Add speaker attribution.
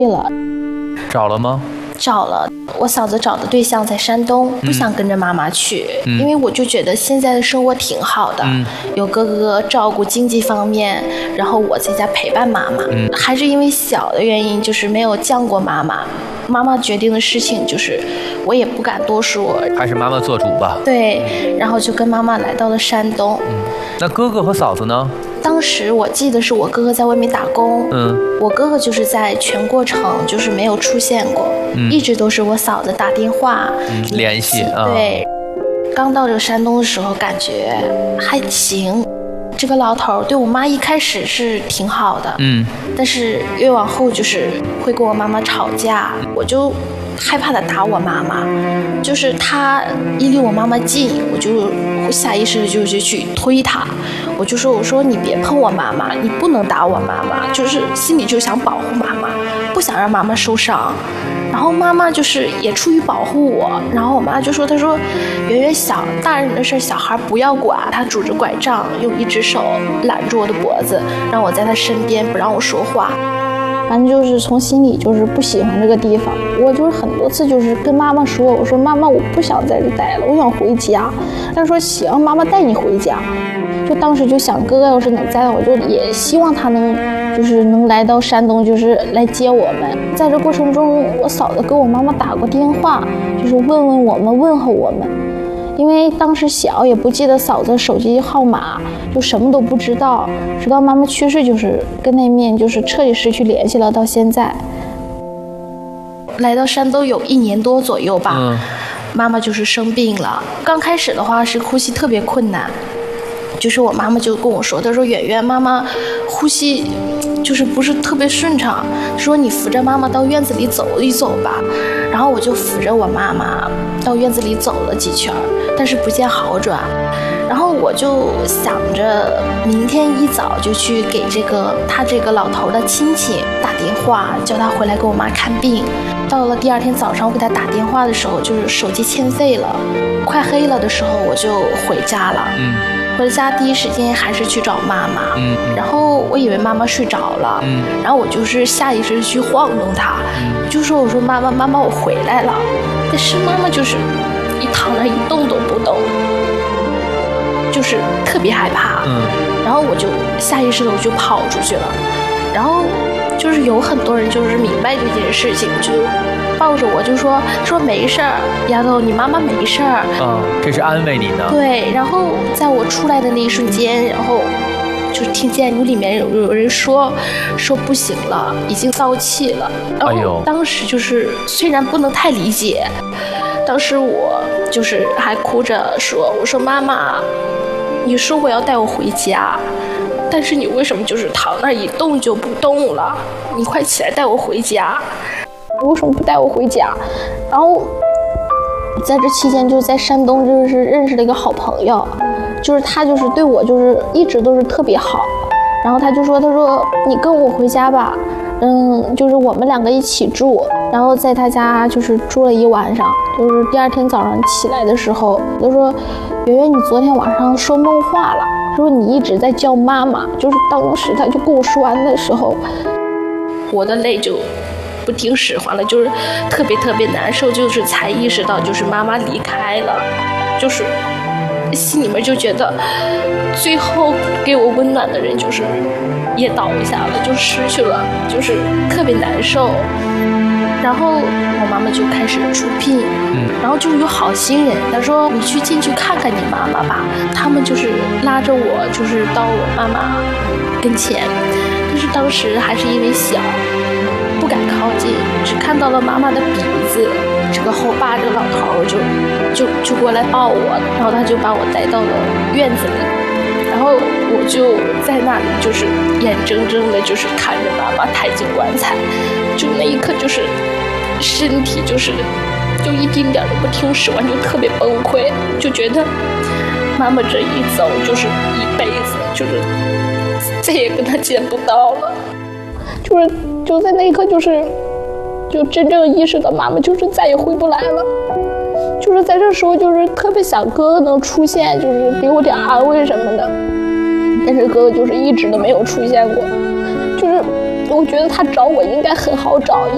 Speaker 1: 了。
Speaker 2: 找了吗？
Speaker 1: 找了，我嫂子找的对象在山东，不想跟着妈妈去，因为我就觉得现在的生活挺好的，有哥哥照顾经济方面，然后我在家陪伴妈妈。还是因为小的原因，就是没有见过妈妈。妈妈决定的事情，就是我也不敢多说，
Speaker 2: 还是妈妈做主吧。
Speaker 1: 对，然后就跟妈妈来到了山东。
Speaker 2: 那哥哥和嫂子呢？
Speaker 1: 当时我记得是我哥哥在外面打工，我哥哥就是在全过程就是没有出现过，一直都是我嫂子打电话
Speaker 2: 联系。
Speaker 1: 对，刚到这个山东的时候感觉还行，这个老头对我妈一开始是挺好的，但是越往后就是会跟我妈妈吵架，我就害怕他打我妈妈，就是他一离我妈妈近，我就下意识就去推他，我说你别碰我妈妈，你不能打我妈妈，就是心里就想保护妈妈，不想让妈妈受伤。然后妈妈就是也出于保护我，然后我妈就说，她说圆圆小，大人的事小孩不要管。她拄着拐杖，用一只手揽住我的脖子，让我在她身边，不让我说话。反正就是从心里就是不喜欢这个地方。我就是很多次就是跟妈妈说，我说妈妈，我不想在这待了，我想回家。她说行，妈妈带你回家。就当时就想，哥哥要是能在，我就也希望他能来到山东，就是来接我们。在这过程中，我嫂子给我妈妈打过电话，就是问问我们，问候我们。因为当时小，也不记得嫂子手机号码，就什么都不知道。直到妈妈去世，就是跟那面就是彻底失去联系了。到现在，来到山东有1年多左右吧，妈妈就是生病了。刚开始的话是呼吸特别困难。就是我妈妈就跟我说，她说圆圆，妈妈呼吸就是不是特别顺畅，说你扶着妈妈到院子里走一走吧。然后我就扶着我妈妈到院子里走了几圈，但是不见好转。然后我就想着明天一早就去给他这个老头的亲戚打电话，叫他回来给我妈看病。到了第2天早上，我给他打电话的时候，就是手机欠费了，快黑了的时候我就回家了。回家第一时间还是去找妈妈，然后我以为妈妈睡着了，然后我就是下意识去晃动她，就说我说妈妈我回来了，但是妈妈就是一躺那一动都不动，就是特别害怕，然后我就下意识的我就跑出去了，然后就是有很多人就是明白这件事情，就抱着我就说没事儿，丫头你妈妈没事儿，
Speaker 2: 这是安慰你呢。对，
Speaker 1: 然后在我出来的那一瞬间，然后就听见屋里面有人说不行了，已经到气了。然后当时就是虽然不能太理解，当时我就是还哭着说，我说妈妈，你说我要带我回家，但是你为什么就是躺那一动就不动了？你快起来带我回家。为什么不带我回家？然后在这期间就在山东就是认识了一个好朋友，就是他就是对我就是一直都是特别好，然后他说你跟我回家吧，就是我们2个一起住，然后在他家就是住了1晚上，就是第2天早上起来的时候，他说圆圆你昨天晚上说梦话了，说你一直在叫妈妈，就是当时他就跟我说完的时候，我的泪就不听使唤了，就是特别难受，就是才意识到就是妈妈离开了，就是心里面就觉得最后给我温暖的人就是也倒下了，就失去了，就是特别难受。然后我妈妈就开始出殡，然后就是有好心人，他说你去进去看看你妈妈吧，他们就是拉着我就是到我妈妈跟前，但是当时还是因为小不敢靠近，只看到了妈妈的鼻子。这个后爸这个老头就过来抱我，然后他就把我带到了院子里，然后我就在那里就是眼睁睁的就是看着妈妈抬进棺材，就那一刻就是身体就一丁点都不听使唤，就特别崩溃，就觉得妈妈这一走就是一辈子，就是再也跟她见不到了，就在那一刻就真正意识到妈妈就是再也回不来了，就是在这时候就是特别想哥哥能出现，就是给我点安慰什么的，但是哥哥就是一直都没有出现过，就是我觉得他找我应该很好找，